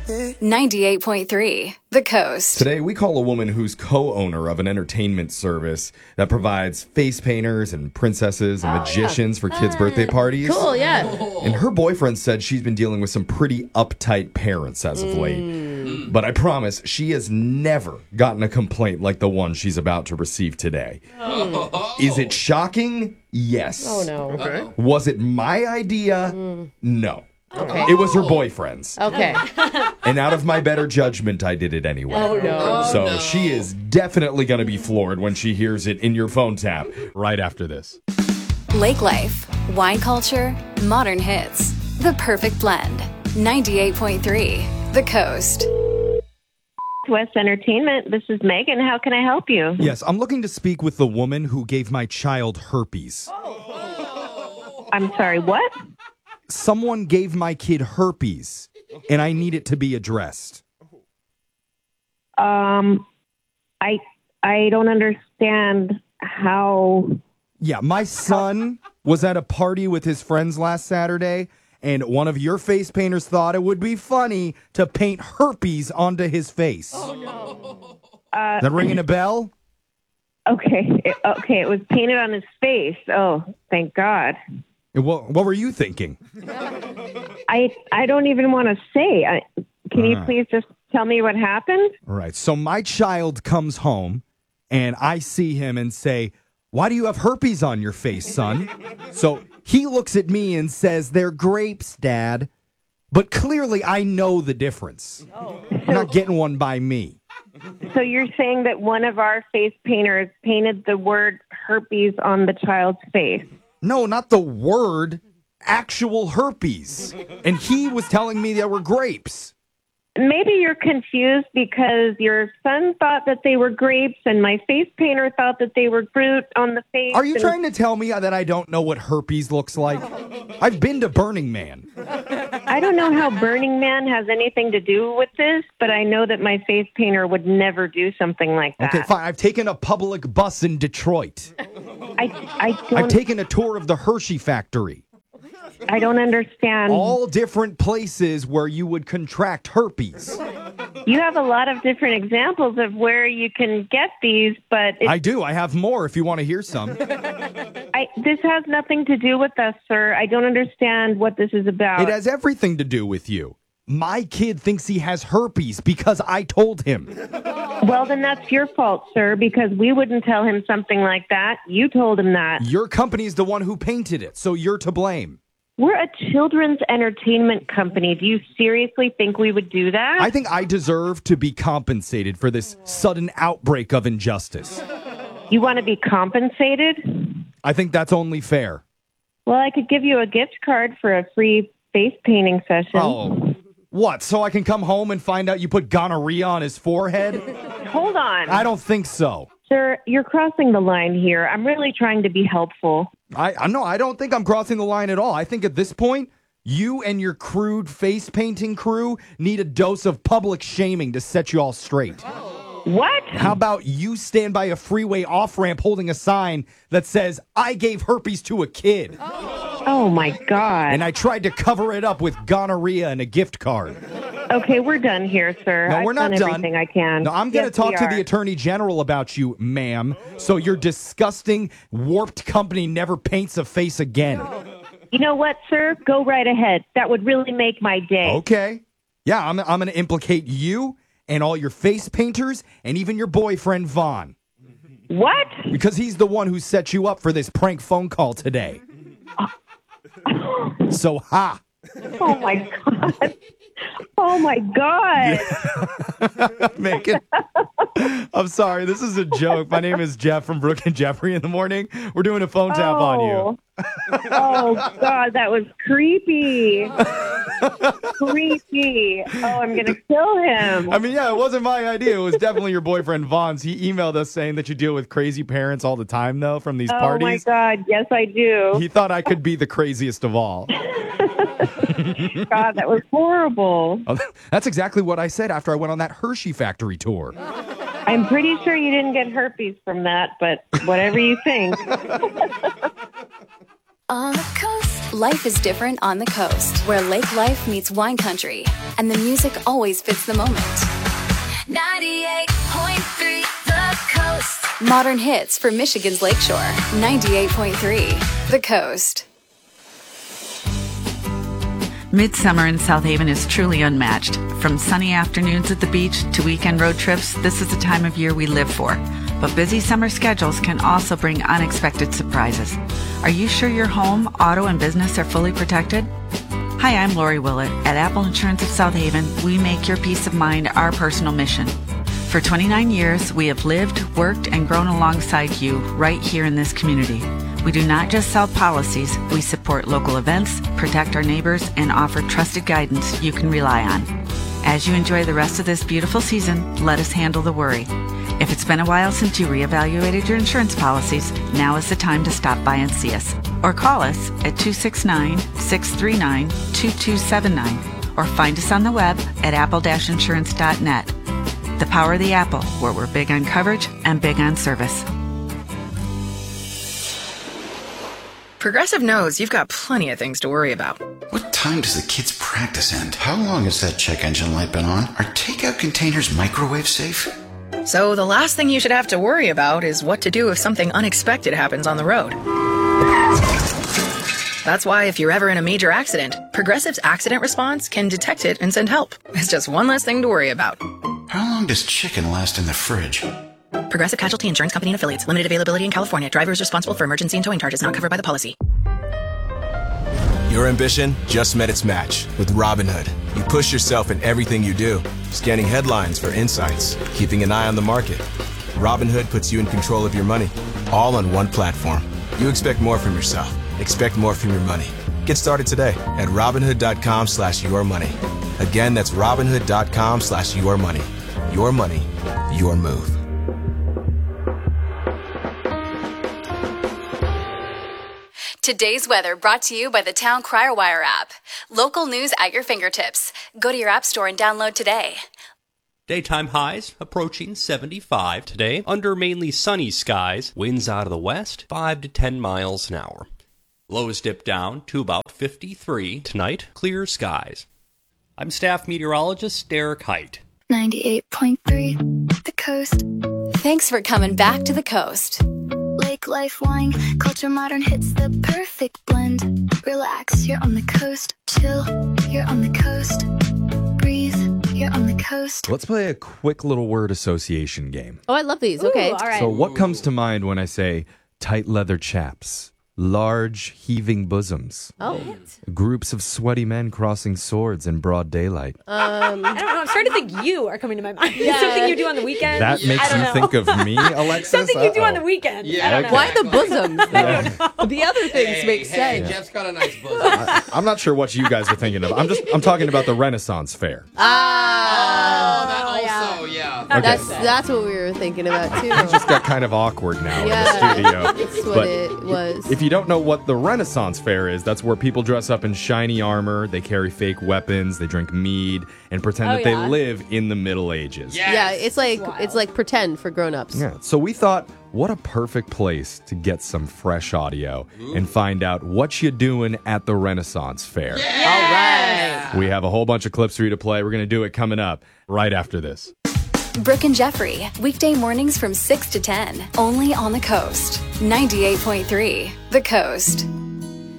98.3 The Coast. Today, we call a woman who's co-owner of an entertainment service that provides face painters and princesses and magicians for kids' birthday parties. Cool, yeah. And her boyfriend said she's been dealing with some pretty uptight parents as of late. But I promise, she has never gotten a complaint like the one she's about to receive today. Is it shocking? Yes. Oh, no. Okay. Was it my idea? No. Okay. It was her boyfriend's. Okay. And out of my better judgment, I did it anyway. Oh, no. So she is definitely going to be floored when she hears it in your phone tap right after this. Lake life, wine culture, modern hits. The perfect blend. 98.3 The Coast. West Entertainment. This is Megan. How can I help you? Yes, I'm looking to speak with the woman who gave my child herpes. I'm sorry, what? Someone gave my kid herpes, and I need it to be addressed. I don't understand how. Yeah, my son was at a party with his friends last Saturday, and one of your face painters thought it would be funny to paint herpes onto his face. Oh, no. Is that ringing a bell? Okay, it was painted on his face. Oh, thank God. What were you thinking? I don't even want to say. Can you please just tell me what happened? All right, so my child comes home, and I see him and say, "Why do you have herpes on your face, son?" So he looks at me and says, "They're grapes, Dad." But clearly I know the difference. You're not getting one by me. So you're saying that one of our face painters painted the word herpes on the child's face? No, not the word, actual herpes. And he was telling me they were grapes. Maybe you're confused because your son thought that they were grapes and my face painter thought that they were fruit on the face. Are you trying to tell me that I don't know what herpes looks like? I've been to Burning Man. I don't know how Burning Man has anything to do with this, but I know that my face painter would never do something like that. Okay, fine. I've taken a public bus in Detroit. I've taken a tour of the Hershey factory. I don't understand. All different places where you would contract herpes. You have a lot of different examples of where you can get these, but I do. I have more if you want to hear some. this has nothing to do with us, sir. I don't understand what this is about. It has everything to do with you. My kid thinks he has herpes because I told him. Well, then that's your fault, sir, because we wouldn't tell him something like that. You told him that. Your company's the one who painted it, so you're to blame. We're a children's entertainment company. Do you seriously think we would do that? I think I deserve to be compensated for this sudden outbreak of injustice. You want to be compensated? I think that's only fair. Well, I could give you a gift card for a free face painting session. Oh, what? So I can come home and find out you put gonorrhea on his forehead? Hold on. I don't think so. Sir, you're crossing the line here. I'm really trying to be helpful. I don't think I'm crossing the line at all. I think at this point, you and your crude face painting crew need a dose of public shaming to set you all straight. What? How about you stand by a freeway off-ramp holding a sign that says, "I gave herpes to a kid." Oh, my God. And I tried to cover it up with gonorrhea and a gift card. Okay, we're done here, sir. No, we're not I've done done. everything I can. No, I'm going to Yes, talk we to are. the Attorney General about you, ma'am. So your disgusting, warped company never paints a face again. You know what, sir? Go right ahead. That would really make my day. Okay. Yeah, I'm going to implicate you and all your face painters and even your boyfriend, Vaughn. What? Because he's the one who set you up for this prank phone call today. So, ha. Oh, my God. Oh, my God. Megan. I'm sorry. This is a joke. My name is Jeff from Brooke and Jeffrey in the morning. We're doing a phone tap on you. Oh, God, that was creepy. Creepy. Oh, I'm going to kill him. I mean, yeah, it wasn't my idea. It was definitely your boyfriend, Vaughn's. He emailed us saying that you deal with crazy parents all the time, though, from these parties. Oh, my God. Yes, I do. He thought I could be the craziest of all. God, that was horrible. Oh, that's exactly what I said after I went on that Hershey factory tour. I'm pretty sure you didn't get herpes from that, but whatever you think. On the coast. Life is different on the coast, where lake life meets wine country, and the music always fits the moment. 98.3 The Coast. Modern hits for Michigan's Lakeshore. 98.3 The Coast. Midsummer in South Haven is truly unmatched. From sunny afternoons at the beach to weekend road trips, this is the time of year we live for. But busy summer schedules can also bring unexpected surprises. Are you sure your home, auto, and business are fully protected? Hi, I'm Lori Willett. At Apple Insurance of South Haven, we make your peace of mind our personal mission. For 29 years, we have lived, worked, and grown alongside you right here in this community. We do not just sell policies, we support local events, protect our neighbors, and offer trusted guidance you can rely on. As you enjoy the rest of this beautiful season, let us handle the worry. If it's been a while since you reevaluated your insurance policies, now is the time to stop by and see us. Or call us at 269-639-2279 or find us on the web at apple-insurance.net. The power of the Apple, where we're big on coverage and big on service. Progressive knows you've got plenty of things to worry about. What time does the kids' practice end? How long has that check engine light been on? Are takeout containers microwave safe? So the last thing you should have to worry about is what to do if something unexpected happens on the road. That's why if you're ever in a major accident, Progressive's accident response can detect it and send help. It's just one less thing to worry about. How long does chicken last in the fridge? Progressive Casualty Insurance Company and Affiliates. Limited availability in California. Driver is responsible for emergency and towing charges not covered by the policy. Your ambition just met its match with Robinhood. You push yourself in everything you do, scanning headlines for insights, keeping an eye on the market. Robinhood puts you in control of your money, all on one platform. You expect more from yourself. Expect more from your money. Get started today at Robinhood.com/yourmoney. Again, that's Robinhood.com/yourmoney. Your money, your move. Today's weather brought to you by the Town Crier Wire app. Local news at your fingertips. Go to your app store and download today. Daytime highs approaching 75 today under mainly sunny skies. Winds out of the west 5 to 10 miles an hour. Lows dip down to about 53 tonight. Clear skies. I'm staff meteorologist Derek Height. 98.3 The Coast. Thanks for coming back to the coast. Lake life, wine, culture, modern hits, the perfect blend. Relax, you're on the coast. Chill, you're on the coast. Breathe, you're on the coast. Let's play a quick little word association game. Oh, I love these. Okay. All right. So what comes to mind when I say tight leather chaps, large heaving bosoms, groups of sweaty men crossing swords in broad daylight? I don't know. I'm starting to think you are coming to my mind. Something you do on the weekend. That makes you think of me, Alexis? Something you do on the weekend. Yeah. I don't know. Why the bosoms? The other things make sense. Jeff's got a nice bosom. I'm not sure what you guys are thinking of. I'm talking about the Renaissance Fair. Okay. That's what we were thinking about too. It just got kind of awkward now in the studio. That's what it was. If you don't know what the Renaissance Fair is, that's where people dress up in shiny armor, they carry fake weapons, they drink mead, and pretend that they live in the Middle Ages. Yes. Yeah, it's like pretend for grown-ups. Yeah. So we thought, what a perfect place to get some fresh audio and find out what you doing at the Renaissance Fair. Yeah. All right. We have a whole bunch of clips for you to play. We're going to do it coming up right after this. Brooke and Jeffrey, weekday mornings from 6 to 10, only on the coast. 98.3 The Coast.